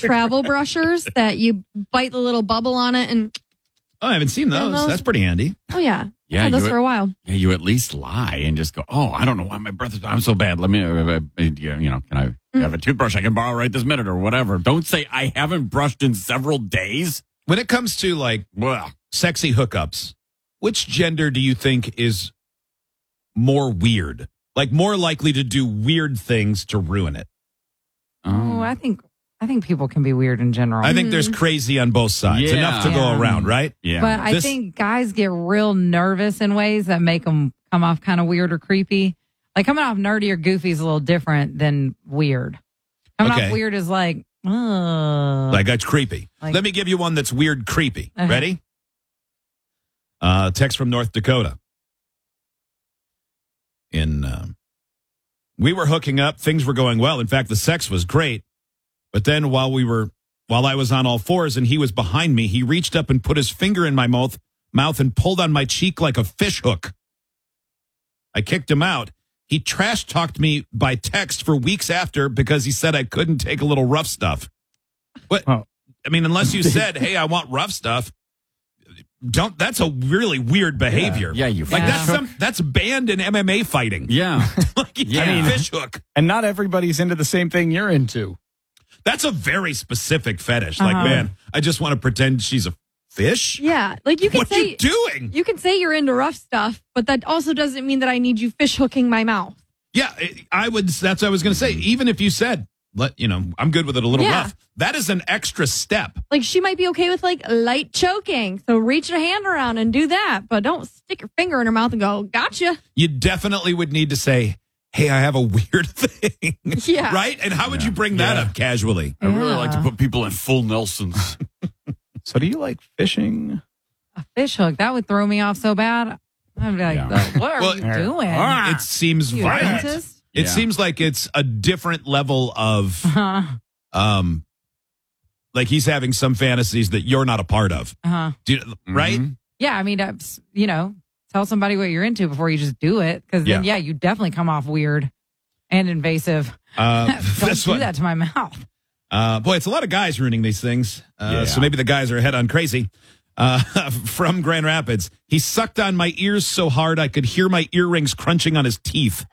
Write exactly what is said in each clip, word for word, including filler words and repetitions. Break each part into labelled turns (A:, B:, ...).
A: travel brushers that you bite the little bubble on it and.
B: Oh, I haven't seen those.
A: those.
B: That's pretty handy.
A: Oh yeah,
C: Yeah,
A: I had those
C: you-
A: for a while.
C: Yeah, you at least lie and just go, oh, I don't know why my breath is, I'm so bad. Let me, uh, uh, uh, you know, can I have a toothbrush I can borrow right this minute or whatever? Don't say I haven't brushed in several days.
B: When it comes to like
C: Well,
B: sexy hookups, which gender do you think is more weird? Like more likely to do weird things to ruin it?
D: Oh, I think I think people can be weird in general.
B: I think there's crazy on both sides.
C: Yeah.
B: Enough to go
D: Yeah.
B: around, right?
C: yeah.
D: But I
B: This-
D: think guys get real nervous in ways that make them come off kind of weird or creepy. Like coming off nerdy or goofy is a little different than weird. Coming
B: Okay.
D: off weird is like, ugh.
B: Like that's creepy.
D: Like-
B: Let me give you one that's weird, creepy.
D: Uh-huh.
B: Ready? Uh, text from North Dakota. In um, we were hooking up, things were going well. In fact, the sex was great. But then while we were while I was on all fours and he was behind me, he reached up and put his finger in my mouth, mouth and pulled on my cheek like a fish hook. I kicked him out. He trash talked me by text for weeks after because he said I couldn't take a little rough stuff. What?
E: Oh.
B: I mean, unless you said, "Hey, I want rough stuff," don't. That's a really weird behavior.
C: yeah, you
B: like
D: Yeah.
B: that's some that's banned in M M A fighting.
C: yeah.
B: like you
C: Yeah.
B: can't
C: I mean-
B: fish hook.
E: And not everybody's into the same thing you're into.
B: That's a very specific fetish. Like,
D: Uh-huh.
B: man, I just want to pretend she's a fish.
A: Yeah, like you can
B: What
A: say
B: you doing?
A: you can say you're into rough stuff, but that also doesn't mean that I need you fish hooking my mouth.
B: Yeah, I would. That's what I was going to say. Even if you said, "Let you know, I'm good with it a little
A: Yeah.
B: rough," that is an extra step.
A: Like she might be okay with like light choking, so reach a hand around and do that, but don't stick your finger in her mouth and go, "Gotcha."
B: You definitely would need to say, "Hey, I have a weird thing."
A: Yeah.
B: Right? And how would you bring that
C: Yeah.
B: up casually?
C: I really like to
D: Yeah.
C: put people in full Nelsons.
E: So do you like fishing?
D: A fish hook, that would throw me off so bad. I'd be like,
C: Yeah.
D: what are
B: Well,
D: you doing?
B: It seems
D: You
B: violent.
D: dentist?
B: It
C: Yeah.
B: seems like it's a different level of,
D: Uh-huh.
B: um, like he's having some fantasies that you're not a part of.
D: Uh-huh.
B: Do you- Right?
C: Mhm.
D: Yeah, I mean, that's, you know, tell somebody what you're into before you just do it. Because then,
B: Yeah.
D: yeah, you definitely come off weird and invasive.
B: Uh,
D: Don't
B: this
D: do
B: one.
D: that to my mouth.
B: Uh, boy, it's a lot of guys ruining these things. Uh,
C: Yeah.
B: So maybe the guys are head on crazy. Uh, from Grand Rapids, he sucked on my ears so hard I could hear my earrings crunching on his teeth.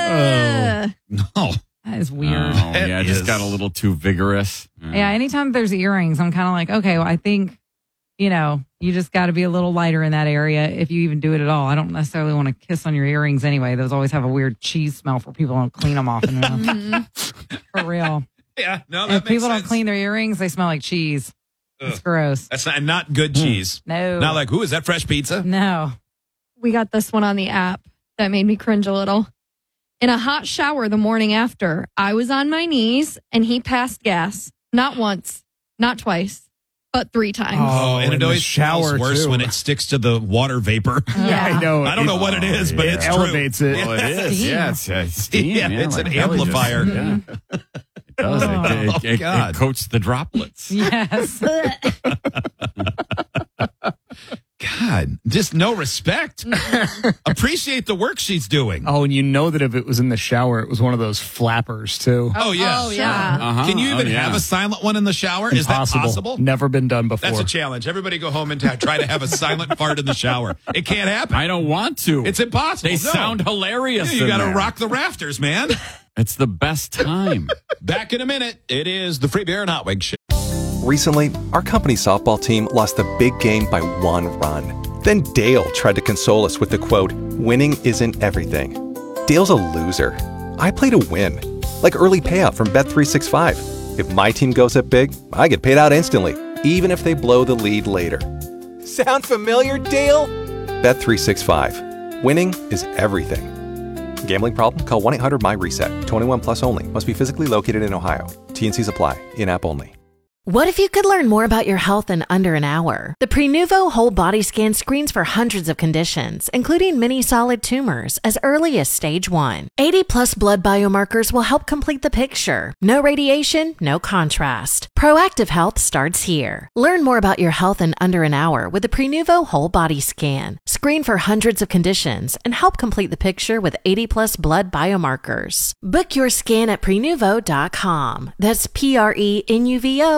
A: Uh,
B: No.
D: That is weird.
C: Oh,
B: That
C: yeah, it just
B: is-
C: got a little too vigorous.
D: Yeah, anytime there's earrings, I'm kind of like, okay, well, I think, you know, you just got to be a little lighter in that area if you even do it at all. I don't necessarily want to kiss on your earrings anyway. Those always have a weird cheese smell for people who don't clean them often enough. For real.
B: Yeah, no, that
D: If
B: makes
D: people don't
B: sense.
D: clean their earrings, they smell like cheese. It's gross.
B: That's not, not good cheese.
D: No.
B: Not like, who is that fresh pizza?
D: No.
A: we got this one on the app that made me cringe a little. In a hot shower the morning after, I was on my knees and he passed gas. Not once, not twice, but three times.
B: Oh, and
E: in
B: it
E: the
B: always
E: shower,
B: smells worse
E: too.
B: when it sticks to the water vapor.
D: Yeah.
E: I know.
B: I don't know what it is, but
E: it
B: it's
E: elevates
B: true.
E: it.
C: Well, it is.
D: Steam.
C: Yeah, it's uh, steam.
B: Yeah, it's
C: like
B: an
C: Kelly just
B: amplifier.
C: said, yeah. It does. It, it, it,
B: God.
C: it coats the droplets.
D: Yes.
B: God, just no respect. Appreciate the work she's doing.
E: Oh, and you know that if it was in the shower, it was one of those flappers too.
B: Oh, yeah.
A: Oh, yeah.
C: Uh-huh.
B: Can you even
C: Oh, yeah.
B: have a silent one in the shower? Is that
E: Impossible.
B: possible?
E: Never been done before.
B: That's a challenge. Everybody go home and t- try to have a silent fart in the shower. It can't happen.
C: I don't want to.
B: It's impossible.
C: They
B: No.
C: sound hilarious.
B: Yeah, you
C: in
B: got to
C: there.
B: rock the rafters, man.
C: It's the best time.
B: Back in a minute. It is the Free Beer and Hot Wings Show.
F: Recently, our company softball team lost the big game by one run. Then Dale tried to console us with the quote, "Winning isn't everything." Dale's a loser. I play to win. Like early payout from Bet three sixty-five. If my team goes up big, I get paid out instantly, even if they blow the lead later. Sound familiar, Dale? Bet three sixty-five. Winning is everything. Gambling problem? Call one eight hundred M Y reset. twenty-one plus only. Must be physically located in Ohio. T N Cs apply. In-app only.
G: What if you could learn more about your health in under an hour? The Prenuvo Whole Body Scan screens for hundreds of conditions, including many solid tumors, as early as stage one. eighty plus blood biomarkers will help complete the picture. No radiation, no contrast. Proactive health starts here. Learn more about your health in under an hour with the Prenuvo Whole Body Scan. Screen for hundreds of conditions and help complete the picture with eighty plus blood biomarkers. Book your scan at prenuvo dot com. That's P R E N U V O